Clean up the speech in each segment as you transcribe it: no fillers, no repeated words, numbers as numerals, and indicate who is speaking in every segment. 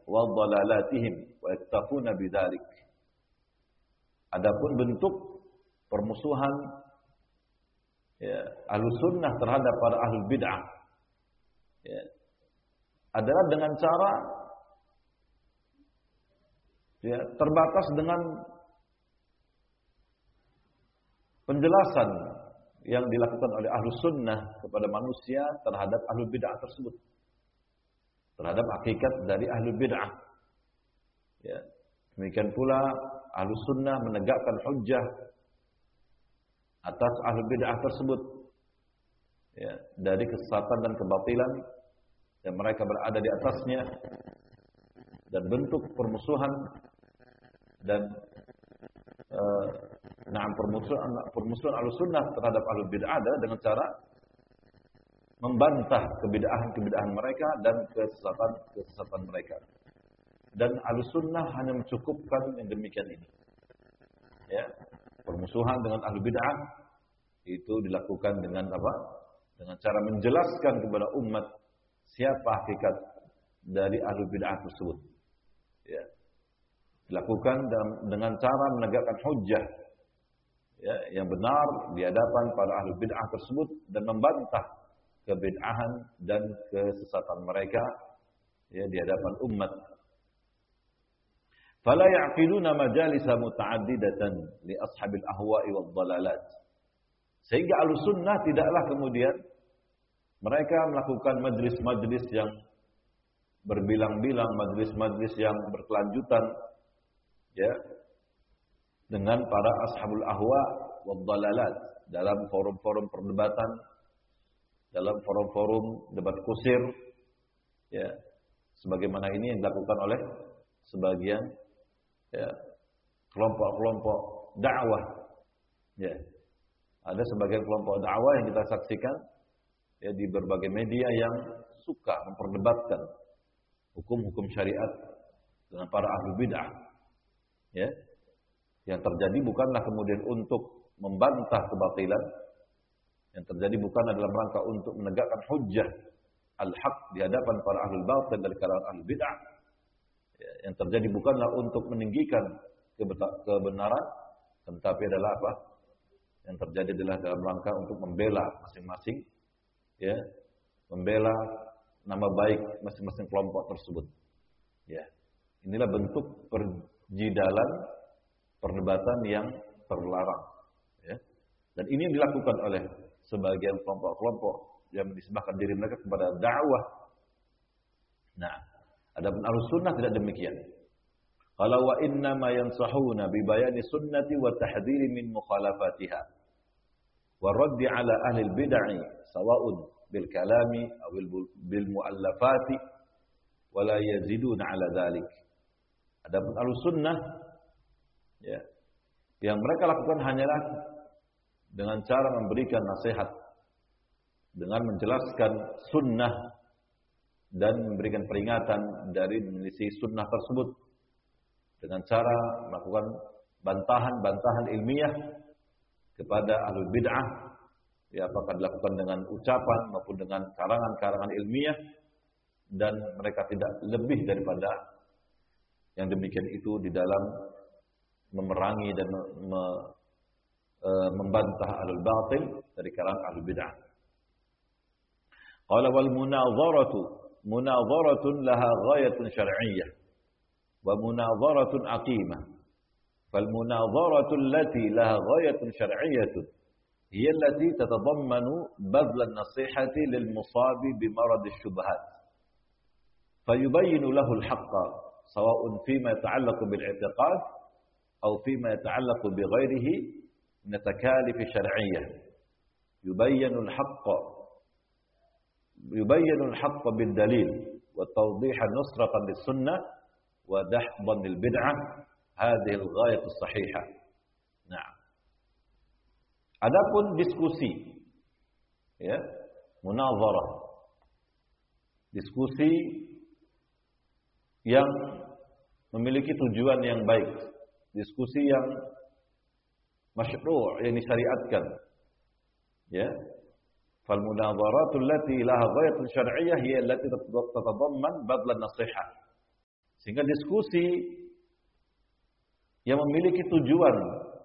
Speaker 1: wa dhalalatihim wa yaktafuna bidzalik. Adapun bentuk permusuhan ya, Ahlussunnah terhadap para ahlul bid'ah ya, adalah dengan cara ya, terbatas dengan penjelasan yang dilakukan oleh Ahlussunnah kepada manusia terhadap ahlul bid'ah tersebut, terhadap hakikat dari ahlul bid'ah. Ya. Demikian pula Ahlussunnah menegakkan hujjah atas ahlul bid'ah tersebut ya, dari kesesatan dan kebatilan yang mereka berada di atasnya, dan bentuk permusuhan dan permusuhan Ahlussunnah terhadap ahlul bid'ah adalah dengan cara membantah kebid'ahan mereka dan kesesatan mereka. Dan Ahlussunnah hanya mencukupkan yang demikian ini. Ya, permusuhan dengan ahlul bid'ah itu dilakukan dengan apa? Dengan cara menjelaskan kepada umat siapa hakikat dari ahlul bid'ah tersebut. Ya. Dilakukan dengan cara menegakkan hujjah ya, yang benar di hadapan para ahlul bid'ah tersebut dan membantah kebid'ahan dan kesesatan mereka ya, di hadapan umat. Fala ya'qiluna majalisa muta'addidatan li ashabil ahwa'i wad dhalalat. Sehingga Ahlussunnah tidaklah kemudian mereka melakukan majlis-majlis yang berbilang-bilang, majlis-majlis yang berkelanjutan ya, dengan para ashabul ahwa wad dhalalat dalam forum-forum perdebatan, dalam forum-forum debat kusir ya, sebagaimana ini yang dilakukan oleh sebagian ya, kelompok-kelompok dakwah ya. Ada sebagian kelompok dakwah yang kita saksikan ya, di berbagai media yang suka memperdebatkan hukum-hukum syariat dengan para ahli bid'ah ya. Yang terjadi bukanlah kemudian untuk membantah kebatilan, yang terjadi bukan dalam rangka untuk menegakkan hujjah al-haq di hadapan para ahli batil dari kalangan ahli bid'ah. Yang terjadi bukanlah untuk meninggikan kebenaran, tetapi adalah apa? Yang terjadi adalah dalam rangka untuk membela masing-masing, ya, membela nama baik masing-masing kelompok tersebut. Ya, inilah bentuk perjidalan perdebatan yang terlarang. Ya. Dan ini yang dilakukan oleh sebagian kelompok-kelompok yang menisbahkan diri mereka kepada dakwah. Nah, adapun Ahlussunnah tidak demikian. Qala wa inna ma yansahuna bi bayani sunnati wa tahdhiri min mukhalafatiha wa raddi ala ahli al-bid'ah sawa'un bil kalami aw bil muallafati wa la yaziduna ala dhalik. Adapun Ahlussunnah ya, yang mereka lakukan hanyalah dengan cara memberikan nasihat, dengan menjelaskan sunnah dan memberikan peringatan dari menyelisih sunnah tersebut, dengan cara melakukan bantahan-bantahan ilmiah kepada ahlul bid'ah, ya, apakah dilakukan dengan ucapan maupun dengan karangan-karangan ilmiah, dan mereka tidak lebih daripada yang demikian itu di dalam memerangi dan membantah ahlul batil dari kalangan ahlul bid'ah. Qala wal munadharatun laha ghayatun syar'iyyah wa munadharatun aqimah. Fal munadharatu allati laha ghayatun syar'iyyah hiya allati tatadammanu badl an-nasihati lil musabi bi marad asy-syubhat. Fayubayyinu lahu al-haqqa sawa'un fima yata'allaqu bil i'tiqad aw fima yata'allaqu bi ghairihi min at-takalif syar'iyyah. يبين الحق بالدليل وتوضيح نصرة للسنة ودحضا للبدعة هذه الغاية الصحيحة. Nah, adapun diskusi, ya, munazarah, diskusi yang memiliki tujuan yang baik, diskusi yang masyru', yang disyariatkan, ya. فالمناظرات التي لها غاية شرعية هي التي تتضمن بذل النصيحة. Sehingga diskusi yang memiliki tujuan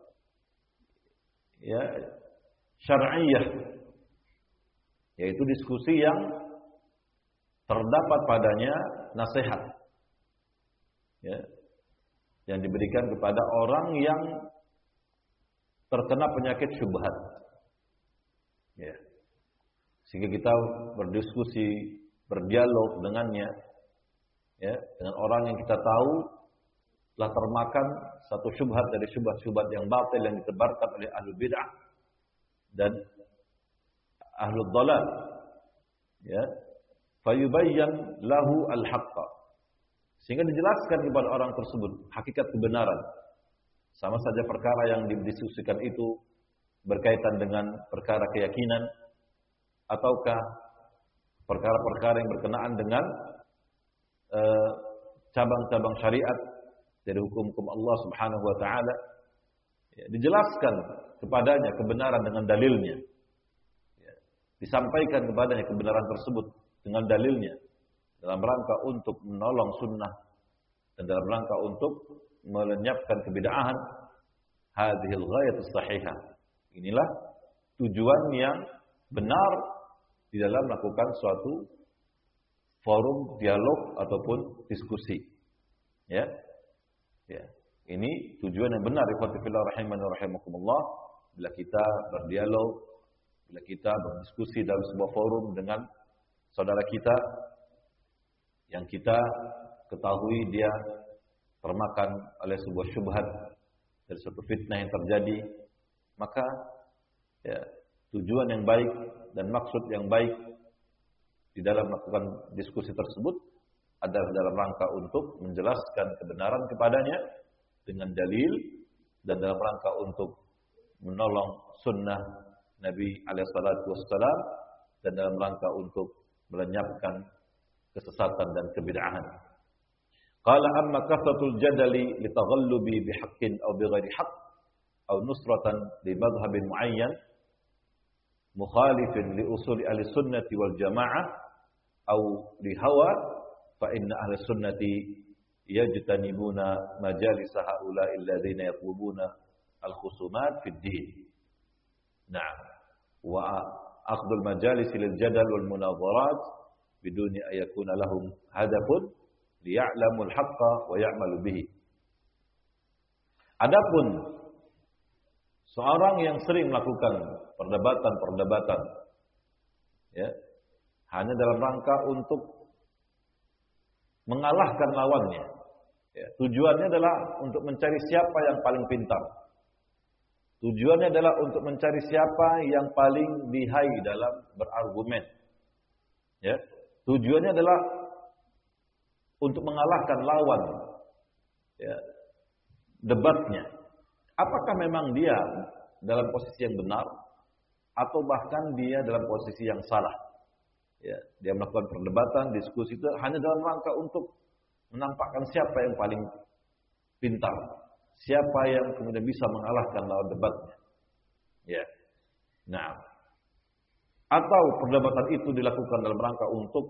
Speaker 1: ya syar'iyyah, yaitu diskusi yang terdapat padanya nasihat ya, yang diberikan kepada orang yang terkena penyakit syubhat ya. Sehingga kita berdiskusi, berdialog dengannya ya, dengan orang yang kita tahu telah termakan satu syubhat dari syubhat-syubhat yang batil yang ditebarkan oleh ahlul bid'ah dan ahlul dhalal ya, fayubayyan lahu al-haqqa, sehingga dijelaskan kepada orang tersebut hakikat kebenaran. Sama saja perkara yang didiskusikan itu berkaitan dengan perkara keyakinan ataukah perkara-perkara yang berkenaan dengan cabang-cabang syariat dari hukum-hukum Allah Subhanahu wa taala. Ya, dijelaskan kepadanya kebenaran dengan dalilnya. Ya, disampaikan kepadanya kebenaran tersebut dengan dalilnya dalam rangka untuk menolong sunnah dan dalam rangka untuk melenyapkan kebid'ahan. Hadhil ghayatus sahihah. Inilah tujuan yang benar di dalam melakukan suatu forum dialog ataupun diskusi. Ya. Ya. Ini tujuan yang benar, ikhwati fillah rahimani wa rahimakumullah. Bila kita berdialog, bila kita berdiskusi dalam sebuah forum dengan saudara kita yang kita ketahui dia termakan oleh sebuah syubhat dari suatu fitnah yang terjadi, maka ya, tujuan yang baik dan maksud yang baik di dalam melakukan diskusi tersebut adalah dalam rangka untuk menjelaskan kebenaran kepadanya dengan dalil dan dalam rangka untuk menolong sunnah Nabi alaihi salatu wassalam dan dalam rangka untuk melenyapkan kesesatan dan kebid'ahan. Qala amma kasratul jadali litaghallubi bihaqqin aw bighairi haqq aw nusratan li madhhabin muayyan mukhalifin li usuli ahli sunnati wal jamaah aw li hawa fa inna ahli sunnati yajtanibuna majalis haula'i alladziina yatlubuna al-khusumat fid din. Na'am. Wa akhdhul majalis lil jadal wal munadharat biduni ayakuna lahum hadafun liya'lamul haqqa wa ya'malu bihi. Adapun seorang yang sering melakukan perdebatan-perdebatan ya, hanya dalam rangka untuk mengalahkan lawannya. Ya, tujuannya adalah untuk mencari siapa yang paling pintar. Tujuannya adalah untuk mencari siapa yang paling lihai dalam berargumen. Ya, tujuannya adalah untuk mengalahkan lawan. Ya, debatnya. Apakah memang dia dalam posisi yang benar atau bahkan dia dalam posisi yang salah? Ya, dia melakukan perdebatan, diskusi itu hanya dalam rangka untuk menampakkan siapa yang paling pintar, siapa yang kemudian bisa mengalahkan lawan debatnya. Ya. Nah, atau perdebatan itu dilakukan dalam rangka untuk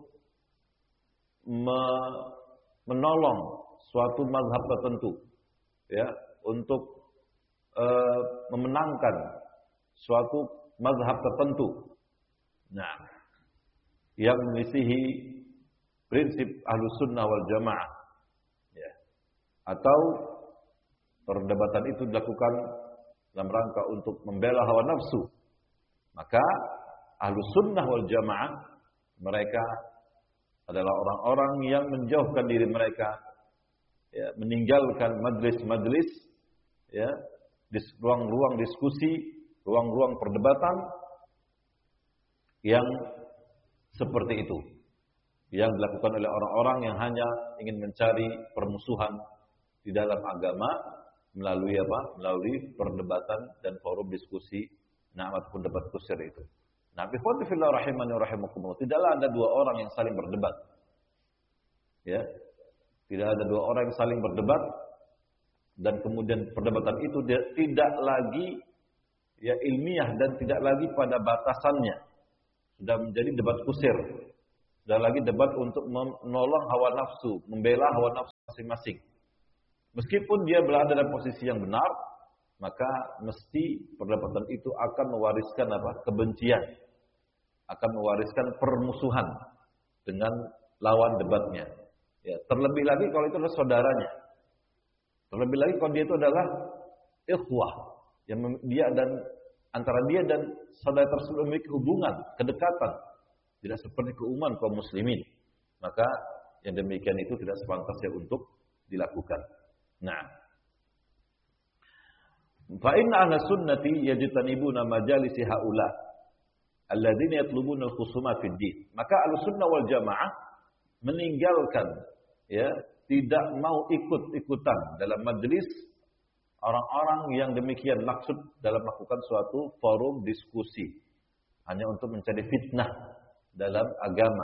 Speaker 1: menolong suatu mazhab tertentu, ya, untuk memenangkan suatu mazhab tertentu. Nah, yang menyelisihi prinsip Ahlus Sunnah wal Jamaah, ya. Atau perdebatan itu dilakukan dalam rangka untuk membela hawa nafsu, maka Ahlus Sunnah wal Jamaah mereka adalah orang-orang yang menjauhkan diri mereka, ya, meninggalkan majlis-majlis, ya, di ruang-ruang diskusi, ruang-ruang perdebatan yang seperti itu, yang dilakukan oleh orang-orang yang hanya ingin mencari permusuhan di dalam agama melalui apa? Melalui perdebatan dan forum diskusi, ataupun debat kusir itu. Nah, ikhwati fillah rahimani wa rahimakumullah, tidaklah ada dua orang yang saling berdebat. Ya. Tidak ada dua orang yang saling berdebat dan kemudian perdebatan itu tidak lagi ya ilmiah dan tidak lagi pada batasannya. Sudah menjadi debat kusir. Sudah lagi debat untuk menolong hawa nafsu, membela hawa nafsu masing-masing. Meskipun dia berada dalam posisi yang benar, maka mesti perdebatan itu akan mewariskan kebencian, akan mewariskan permusuhan dengan lawan debatnya. Ya, terlebih lagi kalau itu adalah saudaranya. Terlebih lagi kalau dia itu adalah ikhwah, yang antara dia dan saudara tersebut memiliki hubungan, kedekatan, tidak seperti keumuman kaum muslimin. Maka yang demikian itu tidak sepantasnya untuk dilakukan. Nah, fa inna ahla sunnati yajtanibuna majalisi haula alladzina yatlubuna al-khusuma fid din. Maka ahlussunnah wal jamaah meninggalkan, tidak mau ikut-ikutan dalam majelis orang-orang yang demikian, maksud dalam melakukan suatu forum diskusi hanya untuk mencari fitnah dalam agama,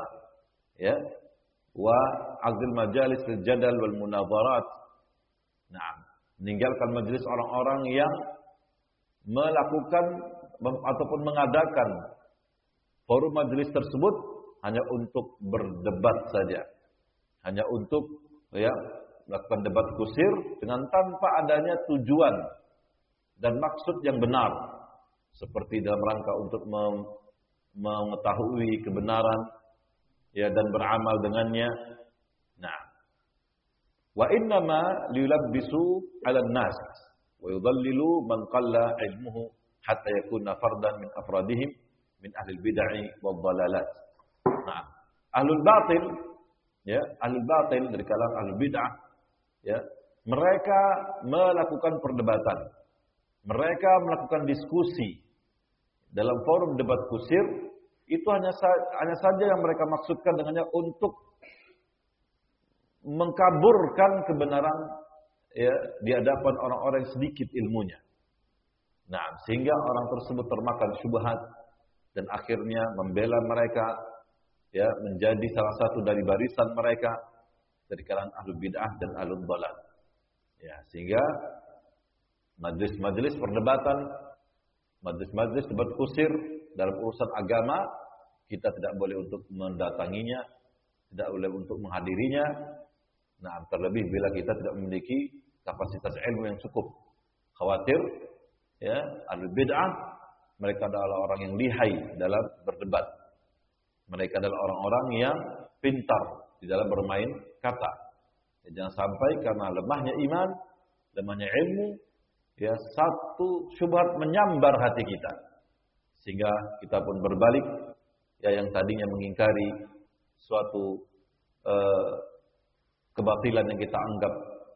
Speaker 1: wa aqdil majalis lil jadal wal munadharat. Nah, meninggalkan majelis orang-orang yang melakukan ataupun mengadakan forum majelis tersebut hanya untuk berdebat saja, hanya untuk melakukan debat kusir dengan tanpa adanya tujuan dan maksud yang benar, seperti dalam rangka untuk mengetahui kebenaran dan beramal dengannya. Nah, wa innama liyulabbisu 'alan nas wa yudallilu man qalla ilmuhu hatta yakuna fardan min afradihim min ahli bid'ah wad dhalalat. Nah, ahlul batil, ahlul batil dari kalangan ahlul bid'ah, mereka melakukan perdebatan, mereka melakukan diskusi dalam forum debat kusir. Itu hanya saja yang mereka maksudkan dengannya untuk mengkaburkan kebenaran di hadapan orang-orang yang sedikit ilmunya. Nah, sehingga orang tersebut termakan syubhat dan akhirnya membela mereka, menjadi salah satu dari barisan mereka dari kalangan ahlul bid'ah dan ahlul dhalal. Sehingga majelis-majelis perdebatan, majelis-majelis debat kusir dalam urusan agama, kita tidak boleh untuk mendatanginya, tidak boleh untuk menghadirinya. Nah, terlebih bila kita tidak memiliki kapasitas ilmu yang cukup. Khawatir, ahlul bid'ah, mereka adalah orang yang lihai dalam berdebat. Mereka adalah orang-orang yang pintar di dalam bermain kata. Jangan sampai karena lemahnya iman, lemahnya ilmu, satu syubhat menyambar hati kita, sehingga kita pun berbalik, yang tadinya mengingkari suatu kebatilan yang kita anggap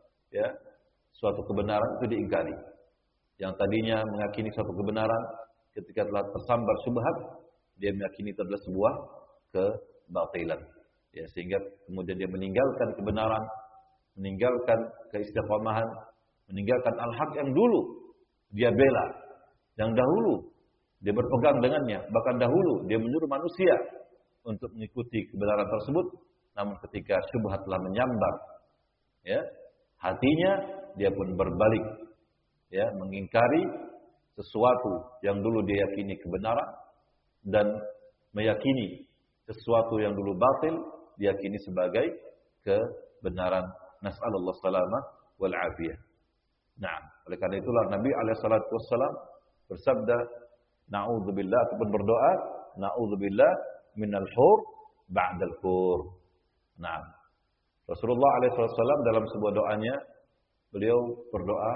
Speaker 1: suatu kebenaran, itu diingkari. Yang tadinya meyakini suatu kebenaran, ketika telah tersambar syubhat, dia meyakini itu adalah sebuah kebatilan. Sehingga kemudian dia meninggalkan kebenaran, meninggalkan keistiqomahan, meninggalkan al-haq yang dulu dia bela, yang dahulu dia berpegang dengannya, bahkan dahulu dia menyuruh manusia untuk mengikuti kebenaran tersebut. Namun ketika syubhat telah menyambar hatinya, dia pun berbalik, mengingkari sesuatu yang dulu dia yakini kebenaran, dan meyakini sesuatu yang dulu batil diyakini sebagai kebenaran. Nas'alullah salamah wal afiyah. Nah, oleh karena itulah Nabi alaihi salatu wassalam bersabda, na'udzubillah, ataupun berdoa, na'udzubillah minal hur ba'dal hur. Nah, Rasulullah alaihi salatu wassalam dalam sebuah doanya, beliau berdoa,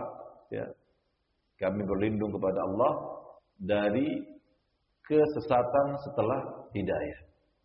Speaker 1: kami berlindung kepada Allah dari kesesatan setelah hidayah.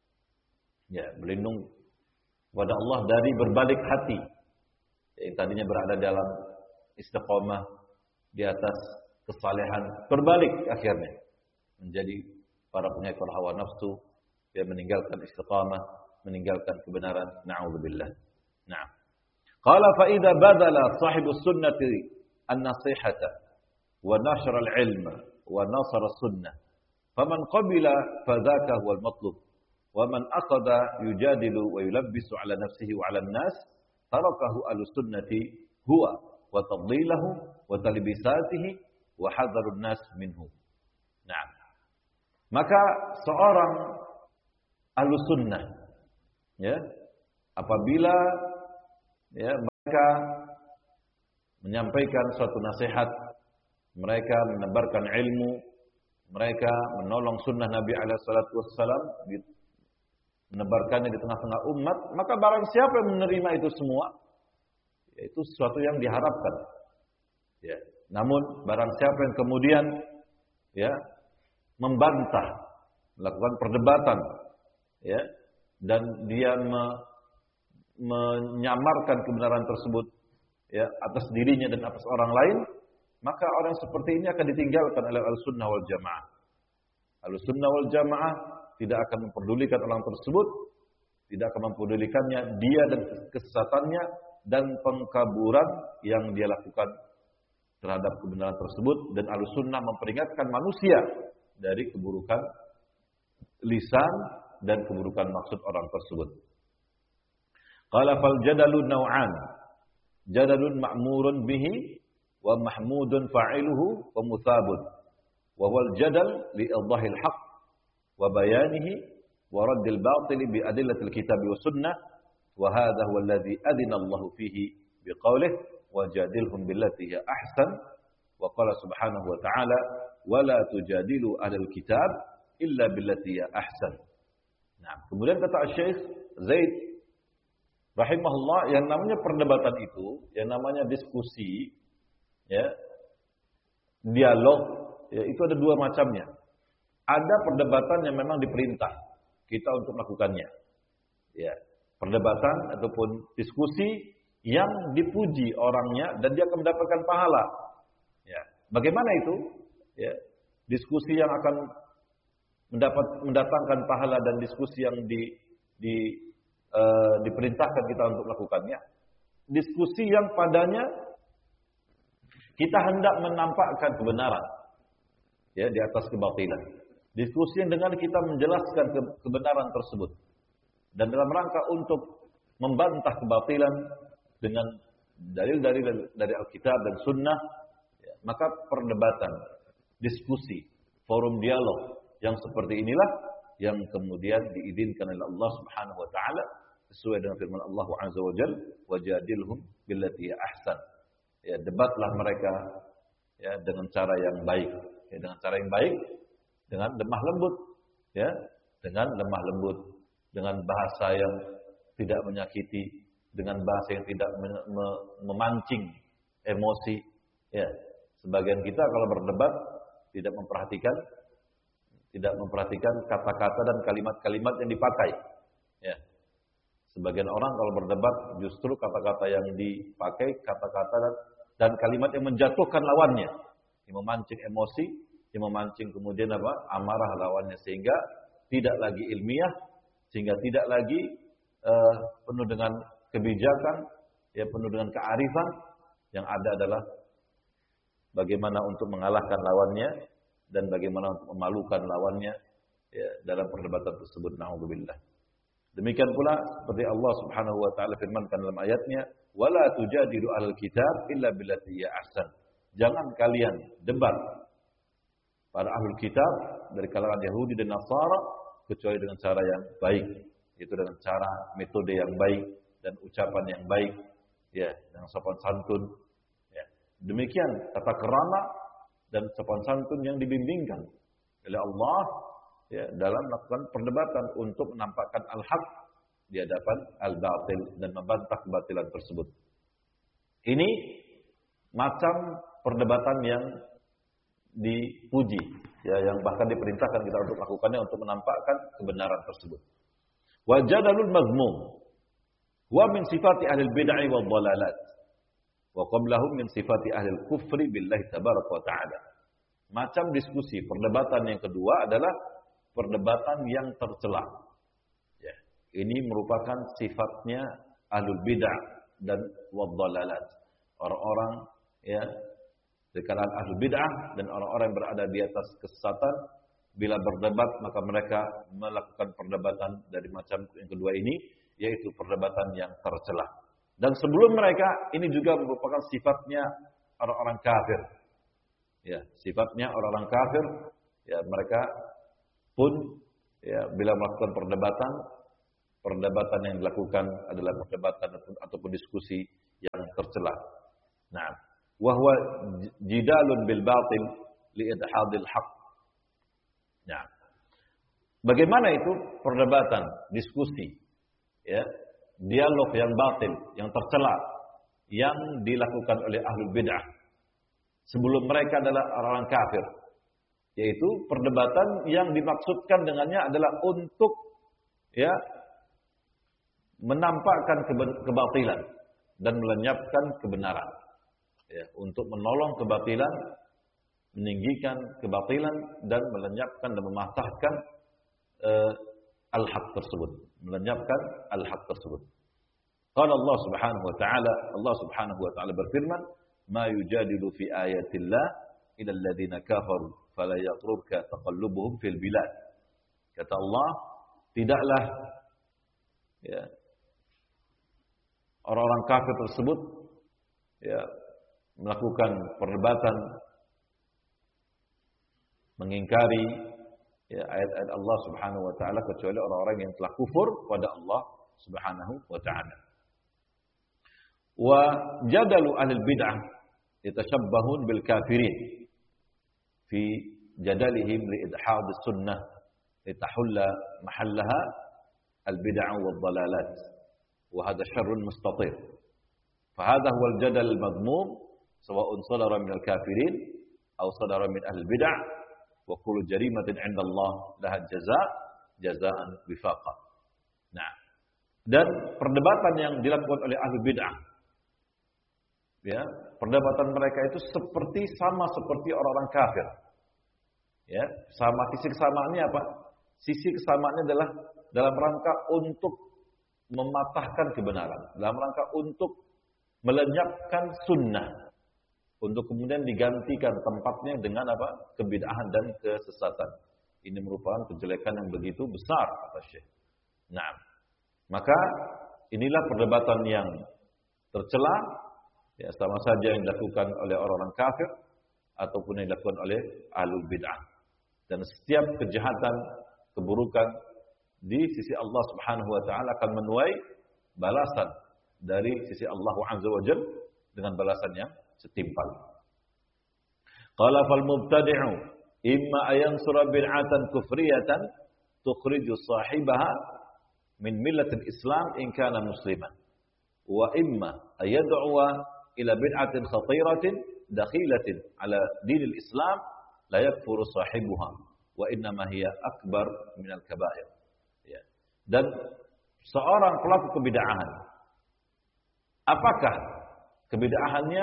Speaker 1: Berlindung kepada Allah dari berbalik hati, yang tadinya berada dalam istiqomah di atas kesalehan, berbalik akhirnya menjadi para pengekor hawa nafsu, meninggalkan istiqamah, meninggalkan kebenaran. Na'udzubillah. Nah, qala fa idza badala sahibus sunnati an-nasihata wa nashara al-ilma wa nasara as-sunnah faman qabila fadzaka huwal matlub wa man aqada yujadilu wa yulabbisu ala nafsihi wa ala an-nas tarakahu al-sunnati huwa wa tadlilahu wa talbisatihi wa hadharun nas minhu. Nah, maka seorang ahlu sunnah, apabila mereka menyampaikan suatu nasihat, mereka menebarkan ilmu, mereka menolong sunnah Nabi alaihi salatu wassalam, menebarkannya di tengah-tengah umat, maka barang siapa yang menerima itu semua, itu sesuatu yang diharapkan. Ya. Namun barang siapa yang kemudian ya membantah, melakukan perdebatan, ya, dan dia menyamarkan kebenaran tersebut ya atas dirinya dan atas orang lain, maka orang seperti ini akan ditinggalkan oleh Ahlussunnah wal Jamaah. Ahlussunnah wal Jamaah tidak akan memperdulikan orang tersebut, tidak akan memperdulikannya dia dan kesesatannya dan pengkaburan yang dia lakukan terhadap kebenaran tersebut, dan Ahlussunnah memperingatkan manusia dari keburukan lisan dan keburukan maksud orang tersebut. Qala fal jadalu naw'an. Jadalun ma'murun bihi wa mahmudun fa'iluhu wa muthabun. Wa wal jadal li idhahil haqq wa bayanihi wa raddil batili bi adillatil kitab wa sunnah, wa hadha huwa alladhi adina Allah fihi biqaulih wajadilhum billati hiya ahsan, wa qala subhanahu wa ta'ala wa la tujadilu ahlal kitab illa billati hiya ahsan. Nah, kemudian kata Syekh Zaid rahimahullah, yang namanya perdebatan itu, yang namanya diskusi, ya, dialog, ya, itu ada dua macamnya. Ada perdebatan yang memang diperintah kita untuk melakukannya, ya, perdebatan ataupun diskusi yang dipuji orangnya dan dia akan mendapatkan pahala. Ya, bagaimana itu? Ya, diskusi yang akan mendatangkan pahala dan diskusi yang diperintahkan kita untuk melakukannya. Diskusi yang padanya kita hendak menampakkan kebenaran, ya, di atas kebatilan. Diskusi yang dengan kita menjelaskan kebenaran tersebut dan dalam rangka untuk membantah kebatilan dengan dalil-dalil dari Alkitab dan Sunnah, ya, maka perdebatan, diskusi, forum dialog yang seperti inilah yang kemudian diizinkan oleh Allah Subhanahu wa taala sesuai dengan firman Allah Azza wa Jalla, wajadilhum billati ahsan. Ya, debatlah mereka, ya, dengan cara yang baik, ya, dengan cara yang baik, dengan lemah lembut, ya, dengan lemah lembut, dengan bahasa yang tidak menyakiti, dengan bahasa yang tidak memancing emosi, ya. Sebagian kita kalau berdebat tidak memperhatikan kata-kata dan kalimat-kalimat yang dipakai, ya. Sebagian orang kalau berdebat justru kata-kata yang dipakai, kata-kata dan kalimat yang menjatuhkan lawannya, yang memancing emosi, yang memancing kemudian amarah lawannya, sehingga tidak lagi ilmiah, sehingga tidak lagi penuh dengan kebijakan, ya, penuh dengan kearifan. Yang ada adalah bagaimana untuk mengalahkan lawannya dan bagaimana untuk memalukan lawannya, ya, dalam perdebatan tersebut. Na'udzubillah. Demikian pula seperti Allah Subhanahu wa taala firmankan dalam ayatnya, wala tujadilu ahlal kitab illa billati hiya ahsan. Jangan kalian debat para ahlul kitab dari kalangan Yahudi dan Nasara kecuali dengan cara yang baik, yaitu dengan cara metode yang baik dan ucapan yang baik, ya, dengan sopan santun, ya. Demikian tata kerama dan sopan santun yang dibimbingkan oleh Allah, ya, dalam melakukan perdebatan untuk menampakkan al-haq di hadapan al-batil dan membantah kebatilan tersebut. Ini macam perdebatan yang dipuji, ya, yang bahkan diperintahkan kita untuk melakukannya untuk menampakkan kebenaran tersebut. Wa jadalul mazmum wa min sifati ahli bid'ah wal dhalalat wa qablahum min sifati ahli kufri billahi tabaraka wa ta'ala. Macam diskusi, perdebatan yang kedua adalah perdebatan yang tercela. Ya, ini merupakan sifatnya ahlul bid'ah dan wal dhalalat. Orang-orang, ya, dari kalangan ahlul bid'ah dan orang-orang yang berada di atas kesesatan, bila berdebat maka mereka melakukan perdebatan dari macam yang kedua ini, yaitu perdebatan yang tercela. Dan sebelum mereka, ini juga merupakan sifatnya orang-orang kafir. Ya, sifatnya orang-orang kafir, ya, mereka pun, ya, bila melakukan perdebatan yang dilakukan adalah perdebatan ataupun diskusi yang tercela. Nah, wa huwa jidalun bil batil li idhadil haqq. Nah, bagaimana itu perdebatan, diskusi, ya, dialog yang batil, yang tercela, yang dilakukan oleh ahlul bid'ah sebelum mereka adalah orang kafir, yaitu perdebatan yang dimaksudkan dengannya adalah untuk, ya, menampakkan kebatilan dan melenyapkan kebenaran, ya, untuk menolong kebatilan, meninggikan kebatilan dan melenyapkan dan mematahkan al-haq tersebut, melenyapkan al-haq tersebut. Qala Allah Subhanahu wa taala, Allah Subhanahu wa taala berfirman, "Ma yujadilu fi ayatillah ila alladziina kafaru fala yaghurka taqallubuhum fil bilad." Kata Allah, tidaklah, ya, orang-orang kafir tersebut, ya, melakukan perdebatan, mengingkari, ya, ayat-ayat Allah Subhanahu wa taala kecuali orang-orang yang telah kufur pada Allah Subhanahu wa taala. Wa jadalu ahlul bid'ah yatashabbahun bil kafirin fi jadalihim li idhad as-sunnah litahulla mahallaha al bid'ah wad dalalat wa hadha syarrun mustatir. Fa hadha huwa al jadal al madmum sawa'un sadara min al kafirin aw sadara min ahli bid'ah wa kullu jarimatin 'inda Allah laha jazaan wifaqa. Nah, dan perdebatan yang dilakukan oleh ahli bid'ah, ya, perdebatan mereka itu sama seperti orang-orang kafir. Ya, sama, sisi kesamaannya apa? Sisi kesamaannya adalah dalam rangka untuk mematahkan kebenaran, dalam rangka untuk melenyapkan sunnah, untuk kemudian digantikan tempatnya dengan apa? Kebid'ahan dan kesesatan. Ini merupakan kejelekan yang begitu besar, kata Syekh. Nah, maka inilah perdebatan yang tercela, ya, sama saja yang dilakukan oleh orang-orang kafir ataupun yang dilakukan oleh ahlul bid'ah. Dan setiap kejahatan, keburukan di sisi Allah Subhanahu wa taala akan menuai balasan dari sisi Allah Azza wa Jalla dengan balasan yang setimpal. Qala fal mubtadi'u imma ayansura bid'atan kufriyatan tukhriju sahibaha min millatil Islam in kana musliman wa imma ayad'uwa ila bid'atin khatiratin dakhilatin ala dinil Islam la yakfuru sahibuha wa innama hiya akbar minal kabair. Ya. Dan seorang pelaku kebid'ahan, apakah kebid'ahannya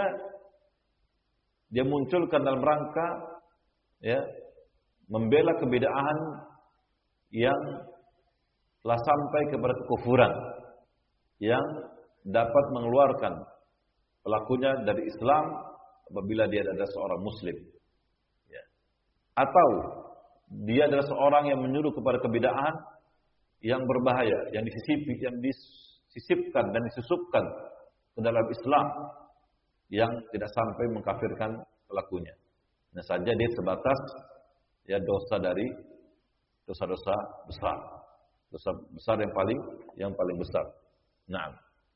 Speaker 1: dia munculkan dalam rangka, ya, membela kebid'ahan yang telah sampai kepada kekufuran yang dapat mengeluarkan pelakunya dari Islam apabila dia adalah seorang muslim, ya. Atau dia adalah seorang yang menyuruh kepada kebid'ahan yang berbahaya, yang disisipkan dan disusupkan ke dalam Islam, yang tidak sampai mengkafirkan pelakunya. Nah, saja dia sebatas, ya, dosa dari dosa-dosa besar. Dosa besar yang paling besar. Naam.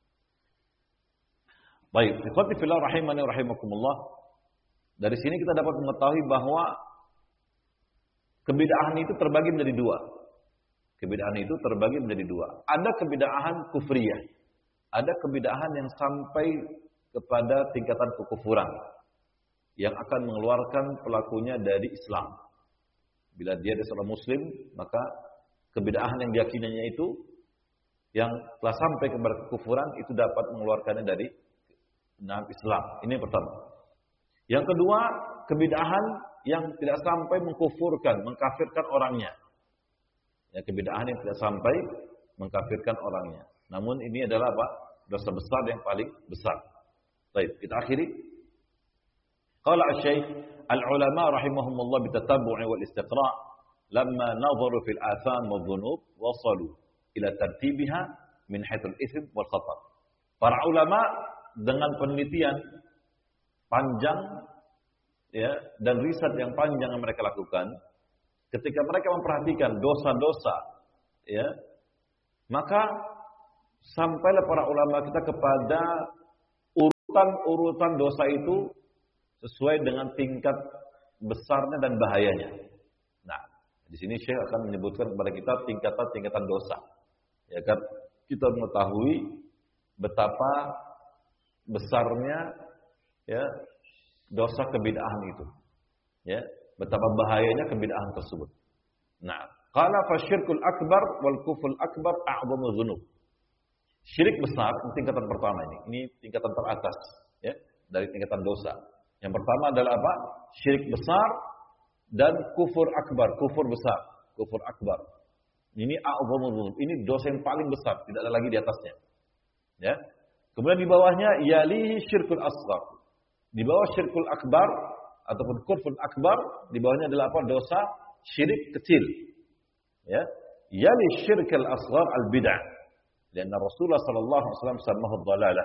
Speaker 1: Baik, ikhwati fillah rahimani wa rahimakumullah. Dari sini kita dapat mengetahui bahwa kebid'ahan itu terbagi menjadi dua. Kebid'ahan itu terbagi menjadi dua. Ada kebid'ahan kufriyah. Ada kebid'ahan yang sampai kepada tingkatan kekufuran yang akan mengeluarkan pelakunya dari Islam. Bila dia adalah seorang muslim, maka kebid'ahan yang diyakininya itu yang telah sampai kepada kekufuran itu dapat mengeluarkannya dari Islam. Ini yang pertama. Yang kedua, kebid'ahan yang tidak sampai mengkufurkan, mengkafirkan orangnya. Ya, kebid'ahan yang tidak sampai mengkafirkan orangnya. Namun ini adalah apa? Dosa besar yang paling besar. Baik, kita akhiri. Qala asy-Syaikh al-ulama rahimahumullah bitatabbu'i wal istiqra' lamma nadharu fil atham wal dhunub wasalu ila tartibiha min haitsul ithm wal khatar. Para ulama dengan penelitian panjang, ya, dan riset yang panjang yang mereka lakukan, ketika mereka memperhatikan dosa-dosa, ya, maka sampailah para ulama kita kepada urutan dosa itu sesuai dengan tingkat besarnya dan bahayanya. Nah, di sini Syekh akan menyebutkan kepada kita tingkatan-tingkatan dosa. Ya kan? Kita mengetahui betapa besarnya ya dosa kebid'ahan itu. Ya, betapa bahayanya kebid'ahan tersebut. Nah, qala fasyirkul akbar wal kufrul akbar a'zamu dzunub. Syirik besar tingkatan pertama ini. Ini tingkatan teratas ya dari tingkatan dosa. Yang pertama adalah apa? Syirik besar dan kufur akbar, kufur besar, kufur akbar. Ini a'zamu dzunub. Ini dosa yang paling besar, tidak ada lagi di atasnya. Ya. Kemudian di bawahnya yalihi syirkul asghar. Di bawah syirkul akbar ataupun kufur akbar, di bawahnya adalah apa? Dosa syirik kecil. Ya. Yali syirkul asghar al-bid'ah. Karena Rasulullah sallallahu alaihi wasallam samahu dhalalah.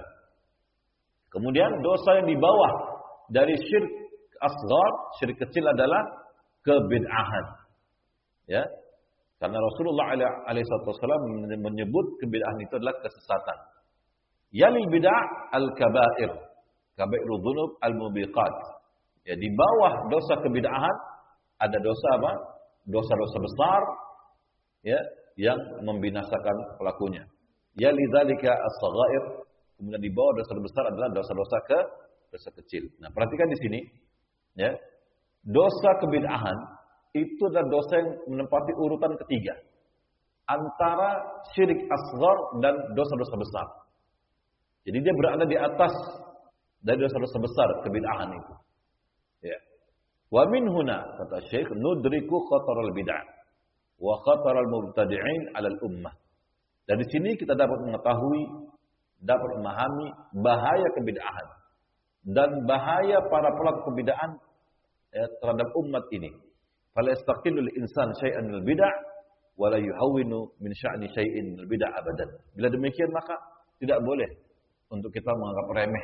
Speaker 1: Kemudian dosa yang di bawah dari syirik asghar, syirik kecil adalah kebid'ahan. Ya. Karena Rasulullah alaihi wasallam menyebut kebid'ahan itu adalah kesesatan. Yalil bid'ah al-kaba'ir, kaba'irudz dzunub al-mubiqat. Ya, di bawah dosa kebid'ahan ada dosa apa? Dosa-dosa besar ya yang membinasakan pelakunya. Ya lidzalika as-saghair, kemudian di bawah dosa besar adalah dosa-dosa dosa kecil. Nah, perhatikan di sini ya. Dosa kebid'ahan itu adalah dosa yang menempati urutan ketiga antara syirik asghar dan dosa-dosa besar. Jadi dia berada di atas dari dosa-dosa besar kebid'ahan itu. Ya. Wa min huna kata Syekh nudriku khataral bid'ah wa khataral mubtadi'in 'ala al-ummah. Dari sini kita dapat mengetahui, dapat memahami bahaya kebid'ahan dan bahaya para pelaku kebid'ahan ya, terhadap umat ini. Fala yastaqillu al-insan syai'an minal bid'ah wa la yuhawwinu min sya'ni syai'in minal bid'ah abadan. Bila demikian maka tidak boleh untuk kita menganggap remeh.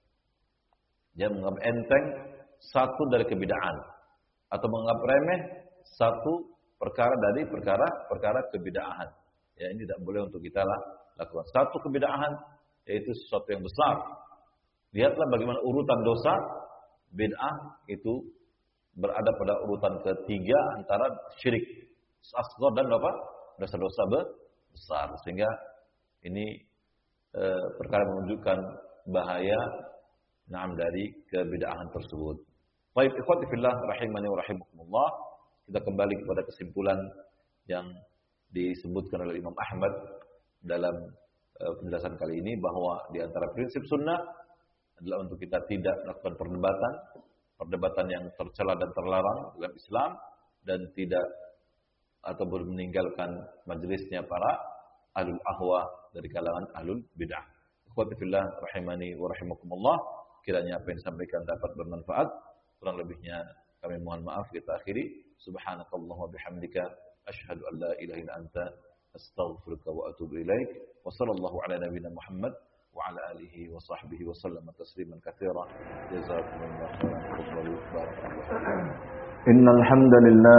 Speaker 1: Dia menganggap enteng satu dari kebid'ahan atau menganggap remeh satu perkara dari perkara kebid'ahan. Ya, ini tidak boleh untuk kita lakukan. Satu kebid'ahan yaitu sesuatu yang besar. Lihatlah bagaimana urutan dosa bid'ah itu berada pada urutan ketiga antara syirik asghar dan apa? Dosa-dosa besar. Sehingga ini perkara menunjukkan bahaya dari kebid'ahan tersebut. Baik, ikhwati fillah rahimani wa rahimakumullah. Kita kembali kepada kesimpulan yang disebutkan oleh Imam Ahmad dalam penjelasan kali ini bahwa di antara prinsip sunnah adalah untuk kita tidak melakukan perdebatan yang tercela dan terlarang dalam Islam dan tidak ataupun meninggalkan majelisnya para ahlul ahwa dari kalangan ahlul bid'ah. Ikhwati fillah rahimani wa rahimakumullah, kiranya apa yang disampaikan dapat bermanfaat, kurang lebihnya kami mohon maaf. Kita akhiri. Subhanakallahumma bihamdika asyhadu an la ilaha illa anta astaghfiruka wa atubu ilaik. Wa sallallahu ala nabiyyina Muhammad wa ala alihi wa sahbihi wa sallama tasliman katsira. Jazakumullahu khairan. Barakallahu.
Speaker 2: Innal hamdalillah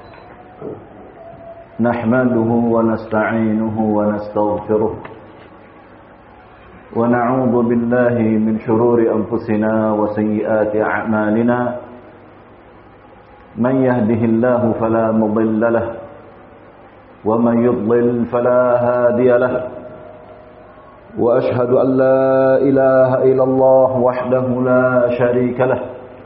Speaker 2: nahmaduhu wa nasta'inuhu wa nastaghfiruh wa na'udzu billahi min shururi anfusina wa sayyiati a'malina. Man yahdihillahu fala mudilla lahu ومن يضلل فلا هادي له وأشهد أن لا إله إلا الله وحده لا شريك له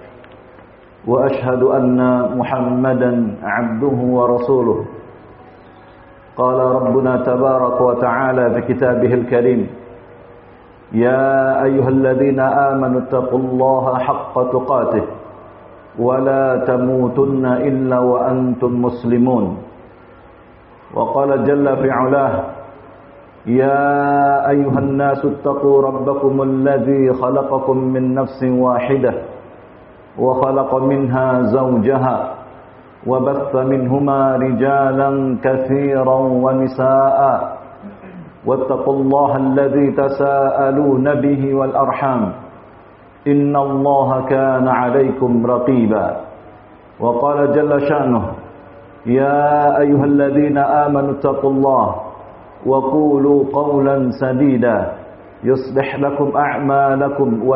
Speaker 2: وأشهد أن محمدا عبده ورسوله. قال ربنا تبارك وتعالى في كتابه الكريم يا أيها الذين آمنوا اتقوا الله حق تقاته ولا تموتن إلا وأنتم مسلمون. وقال جل في علاه يا أيها الناس اتقوا ربكم الذي خلقكم من نفس واحدة وخلق منها زوجها وبث منهما رجالا كثيرا ونساء واتقوا الله الذي تساءلون به والأرحام إن الله كان عليكم رقيبا. وقال جل شأنه يا أيها الذين آمنوا اتقوا الله وقولوا قولا سديدا يصلح لكم أعمالكم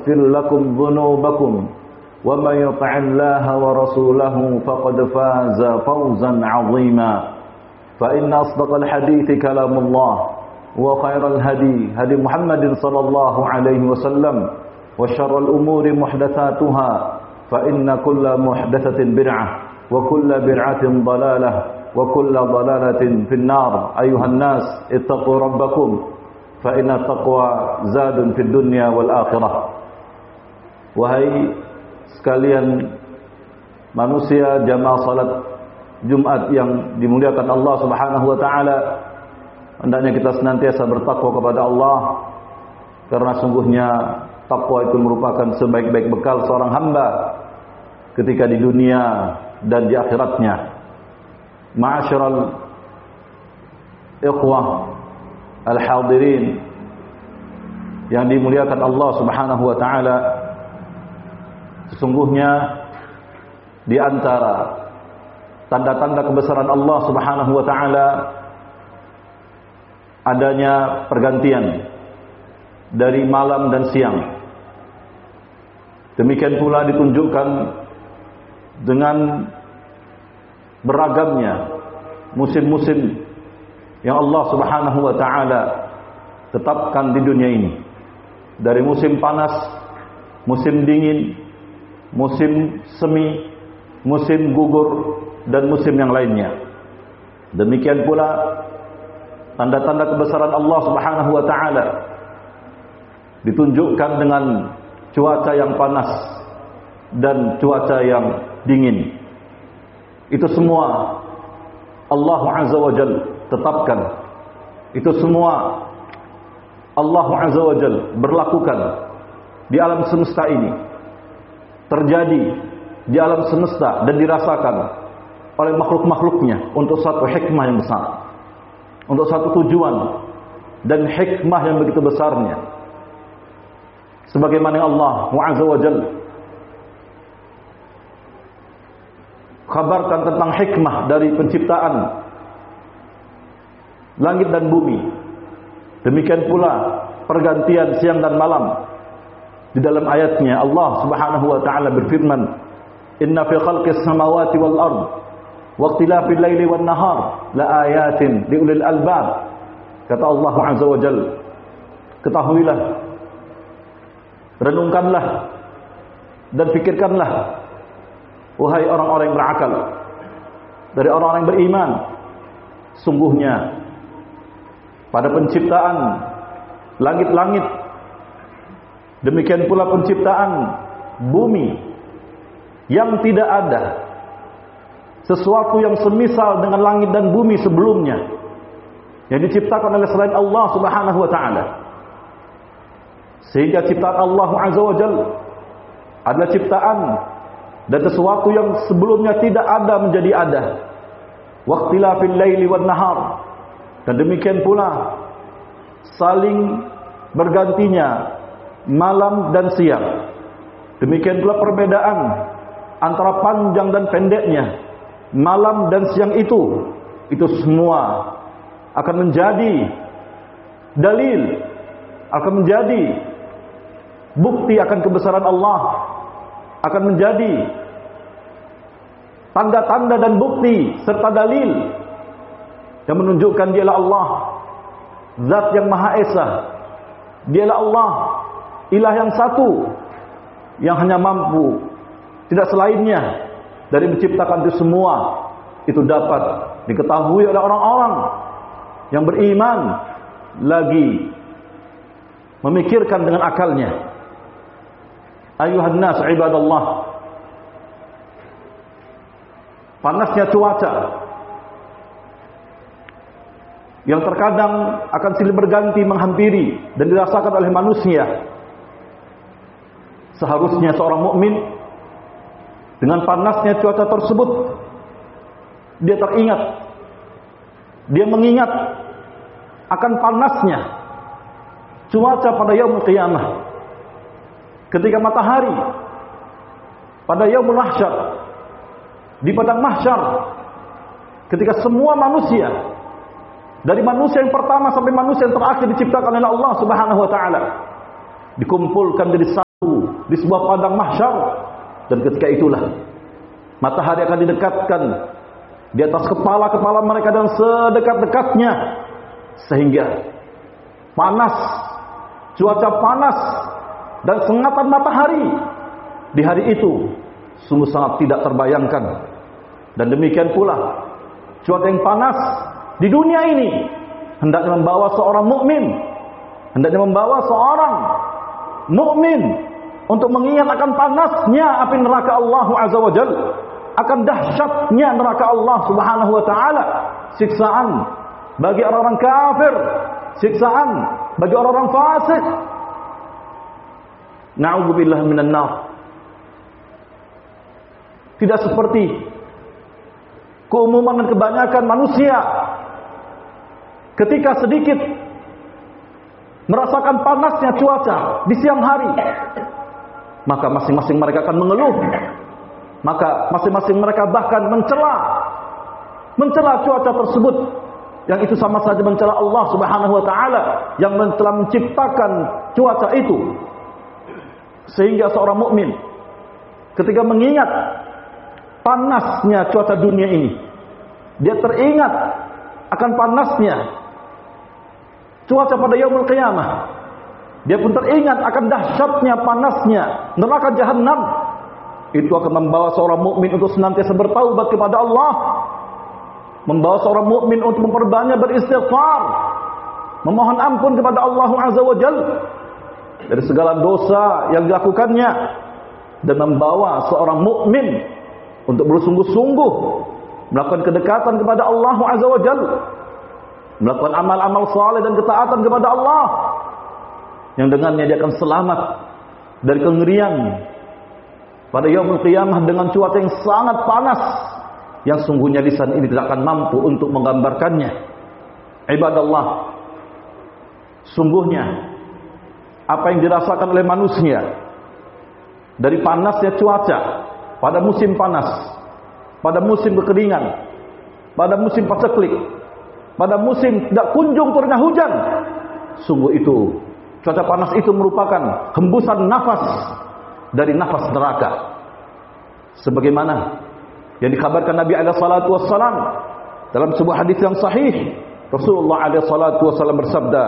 Speaker 2: يغفر لكم ذنوبكم ومن يطع الله ورسوله فقد فاز فوزا عظيما فإن أصدق الحديث كلام الله وخير الهدي هدي محمد صلى الله عليه وسلم وشر الأمور محدثاتها فإن كل محدثة بدعة وكل بدعة ضلالة وكل ضلالة في النار أيها الناس اتقوا ربكم فإن التقوى زاد في الدنيا والآخرة. Wahai sekalian manusia jamaah salat Jumat yang dimuliakan Allah Subhanahu wa taala, hendaknya kita senantiasa bertakwa kepada Allah, karena sungguhnya takwa itu merupakan sebaik-baik bekal seorang hamba ketika di dunia dan di akhiratnya. Ma'asyiral ikhwah al-hadirin yang dimuliakan Allah Subhanahu wa taala, sesungguhnya di antara tanda-tanda kebesaran Allah Subhanahu wa taala adanya pergantian dari malam dan siang. Demikian pula ditunjukkan dengan beragamnya musim-musim yang Allah Subhanahu wa taala tetapkan di dunia ini. Dari musim panas, musim dingin, musim semi, musim gugur, dan musim yang lainnya. Demikian pula tanda-tanda kebesaran Allah Subhanahu wa taala ditunjukkan dengan cuaca yang panas dan cuaca yang dingin. Itu semua Allah Azza wa Jalla tetapkan. Itu semua Allah Azza wa Jalla berlakukan di alam semesta ini, terjadi di alam semesta dan dirasakan oleh makhluk-makhluknya untuk satu hikmah yang besar, untuk satu tujuan dan hikmah yang begitu besarnya. Sebagaimana Allah Azza wa Jalla kabarkan tentang hikmah dari penciptaan langit dan bumi, demikian pula pergantian siang dan malam. Di dalam ayatnya Allah Subhanahu wa taala berfirman, "Inna fi khalqis samawati wal ard wa ikhtilafil laili wan nahar la ayatin liulil albab." Kata Allah Azza wa Jalla, ketahuilah, renungkanlah dan fikirkanlah, wahai orang-orang yang berakal, dari orang-orang yang beriman, sungguhnya pada penciptaan langit-langit, demikian pula penciptaan bumi, yang tidak ada sesuatu yang semisal dengan langit dan bumi sebelumnya yang diciptakan oleh selain Allah Subhanahu wa taala. Sehingga ciptaan Allah Azza wa Jalla adalah ciptaan dan sesuatu yang sebelumnya tidak ada menjadi ada. Waqtilafil laili wan nahar, dan demikian pula saling bergantinya malam dan siang. Demikian pula perbedaan antara panjang dan pendeknya malam dan siang itu semua akan menjadi dalil, akan menjadi bukti akan kebesaran Allah, akan menjadi tanda-tanda dan bukti serta dalil yang menunjukkan dialah Allah, Zat yang Maha Esa. Dialah Allah, Ilah yang satu, yang hanya mampu, tidak selainnya, dari menciptakan itu semua. Itu dapat diketahui oleh orang-orang yang beriman, lagi memikirkan dengan akalnya. Ayuhan nas ibadallah, panasnya cuaca yang terkadang akan silih berganti menghampiri dan dirasakan oleh manusia. Seharusnya seorang mukmin dengan panasnya cuaca tersebut, dia teringat, dia mengingat akan panasnya cuaca pada yaumul qiyamah, ketika matahari pada yaumul mahsyar, di padang mahsyar, ketika semua manusia, dari manusia yang pertama sampai manusia yang terakhir diciptakan oleh Allah Subhanahu wa taala, dikumpulkan jadi satu di sebuah padang mahsyar, dan ketika itulah matahari akan didekatkan di atas kepala-kepala mereka dan sedekat-dekatnya, sehingga panas, cuaca panas dan sengatan matahari di hari itu sungguh sangat tidak terbayangkan. Dan demikian pula cuaca yang panas di dunia ini hendaknya membawa seorang mukmin, hendaknya membawa seorang mukmin untuk mengingat akan panasnya api neraka Allah Azza wa Jalla, akan dahsyatnya neraka Allah Subhanahu wa taala, siksaan bagi orang-orang kafir, siksaan bagi orang-orang fasik. Na'udzubillah minan nar. Tidak seperti keumuman dan kebanyakan manusia, ketika sedikit merasakan panasnya cuaca di siang hari, maka masing-masing mereka akan mengeluh, maka masing-masing mereka bahkan mencela cuaca tersebut, yang itu sama saja mencela Allah Subhanahu wa taala yang telah menciptakan cuaca itu. Sehingga seorang mukmin ketika mengingat panasnya cuaca dunia ini, dia teringat akan panasnya cuaca pada yaumul qiyamah. Dia pun teringat akan dahsyatnya panasnya neraka jahanam. Itu akan membawa seorang mukmin untuk senantiasa bertaubat kepada Allah, membawa seorang mukmin untuk memperbanyak beristighfar, memohon ampun kepada Allah Azza wa Jalla dari segala dosa yang dilakukannya, dan membawa seorang mukmin untuk bersungguh-sungguh melakukan kedekatan kepada Allah Azza wa Jalla, melakukan amal-amal saleh dan ketaatan kepada Allah, yang dengannya dia akan selamat dari kengerian pada yaumul qiyamah dengan cuaca yang sangat panas, yang sungguhnya lisan ini tidak akan mampu untuk menggambarkannya. Ibadallah, sungguhnya apa yang dirasakan oleh manusia dari panasnya cuaca pada musim panas, pada musim kekeringan, pada musim paceklik, pada musim tidak kunjung turunnya hujan, sungguh itu cuaca panas itu merupakan hembusan nafas dari nafas neraka. Sebagaimana yang dikabarkan Nabi alaihi salatu wassalam dalam sebuah hadis yang sahih, Rasulullah alaihi salatu wassalam bersabda,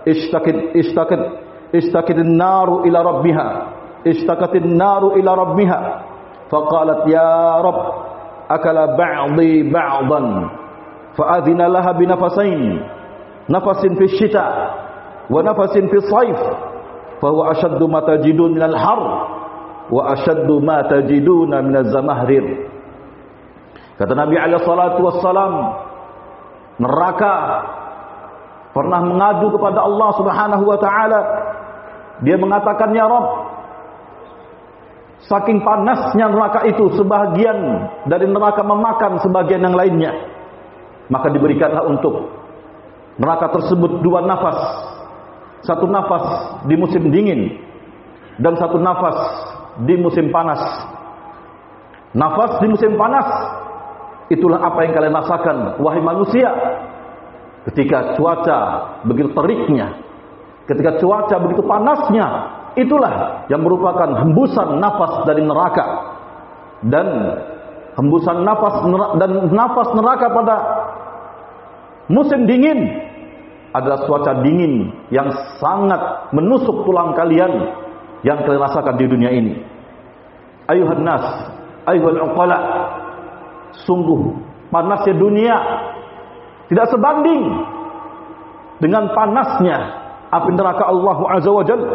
Speaker 2: Ishtakatin naru ila rabbiha, ishtakatin naru ila rabbiha, faqalat ya Rabb, akala ba'di ba'dan, fa'adhina laha binafasain, nafasin fi syita wa nafasin fi saif, fahuwa ashaddu ma tajidun minal har wa ashaddu ma tajiduna minaz zamahrir. Kata Nabi alaihi salatu wassalam, neraka pernah mengadu kepada Allah Subhanahu wa taala. Dia mengatakan, ya Rabb, saking panasnya neraka itu, sebagian dari neraka memakan sebagian yang lainnya, maka diberikanlah untuk neraka tersebut dua nafas. Satu nafas di musim dingin dan satu nafas di musim panas. Nafas di musim panas, itulah apa yang kalian rasakan wahai manusia ketika cuaca begitu teriknya, ketika cuaca begitu panasnya. Itulah yang merupakan hembusan nafas dari neraka. Dan hembusan nafas neraka pada musim dingin adalah cuaca dingin yang sangat menusuk tulang kalian yang kalian rasakan di dunia ini. Ayuhan nas, ayuhal uqala, sungguh panasnya dunia tidak sebanding dengan panasnya api neraka Allah Azza wa Jalla.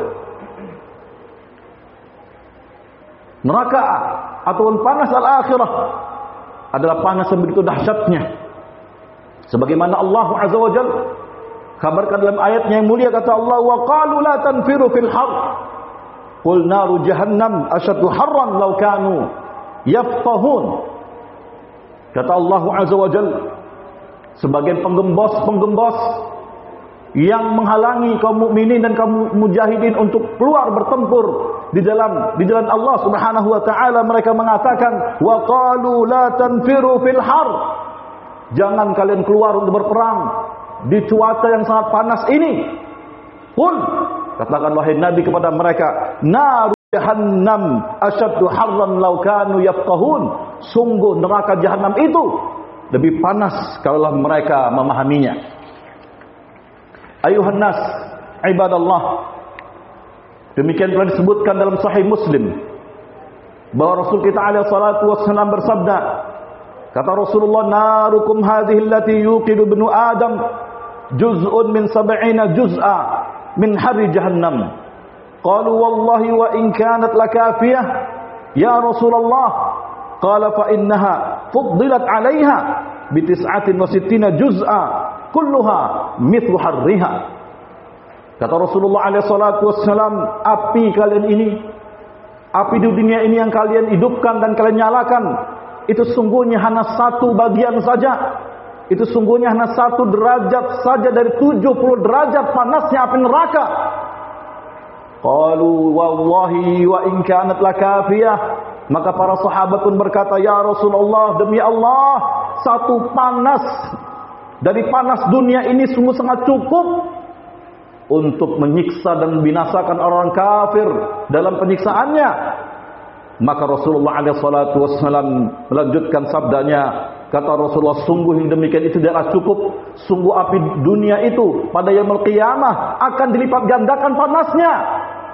Speaker 2: Neraka ataupun panas al-akhirah adalah panas yang begitu dahsyatnya. Sebagaimana Allah Azza wa Jalla kabarkan dalam ayatnya yang mulia, kata Allah, wa qalu la tanfiru fil har, qul naru jahannam ashaddu harran law kanu yafqahun. Kata Allah Azza wa Jalla, sebagian penggembos yang menghalangi kaum mukminin dan kaum mujahidin untuk keluar bertempur di jalan Allah Subhanahu wa taala, mereka mengatakan, wa qalu la tanfiru fil har, jangan kalian keluar untuk berperang di cuaca yang sangat panas ini. Qul, katakan wahai Nabi kepada mereka, naru Jahannam asyaddu harran law kanu yafqahun. Sungguh neraka Jahannam itu lebih panas kalau mereka memahaminya. Ayuhan nas, ibadallah. Demikian telah disebutkan dalam Sahih Muslim bahwa Rasul kita alaihi salatu wassalam bersabda, kata Rasulullah, narukum hadhihi allati yuqidu ibnu Adam juz'un min 70 juz'a min harri jahannam. Qalu wallahi wa in kanat lakafiyah ya Rasulullah. Qala fa innaha fuddilat 'alaiha bi 69 juz'a kulluha mithlu harriha. Kata Rasulullah alaihi salatu wassalam, api kalian ini, api di dunia ini yang kalian hidupkan dan kalian nyalakan, itu sungguhnya hanya satu bagian saja. Itu sungguhnya hanya satu derajat saja dari 70 derajat panasnya api neraka. Qalu wallahi wa in kanat lakafiyah. Maka para sahabat pun berkata, ya Rasulullah, demi Allah, satu panas dari panas dunia ini sungguh sangat cukup untuk menyiksa dan membinasakan orang kafir dalam penyiksaannya. Maka Rasulullah SAW melanjutkan sabdanya, kata Rasulullah, sungguh yang demikian itu tidaklah cukup. Sungguh api dunia itu pada yaumul qiyamah akan dilipat gandakan panasnya